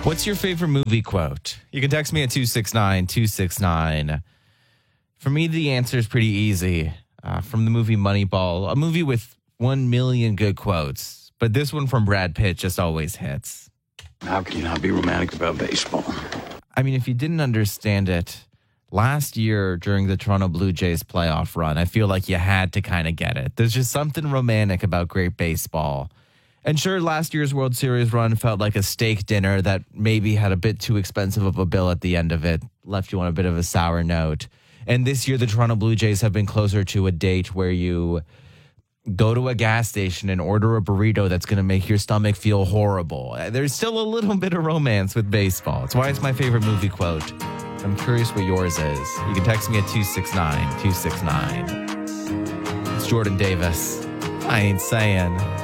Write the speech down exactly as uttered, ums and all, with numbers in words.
What's your favorite movie quote? You can text me at two six nine, two six nine. For me, the answer is pretty easy. Uh, from the movie Moneyball, a movie with one million good quotes. But this one from Brad Pitt just always hits. How can you not be romantic about baseball? I mean, if you didn't understand it, last year during the Toronto Blue Jays playoff run, I feel like you had to kind of get it. There's just something romantic about great baseball. And sure, last year's World Series run felt like a steak dinner that maybe had a bit too expensive of a bill at the end of it, left you on a bit of a sour note. And this year, the Toronto Blue Jays have been closer to a date where you go to a gas station and order a burrito that's going to make your stomach feel horrible. There's still a little bit of romance with baseball. It's why it's my favorite movie quote. I'm curious what yours is. You can text me at two six nine, two six nine. It's Jordan Davis. I ain't saying.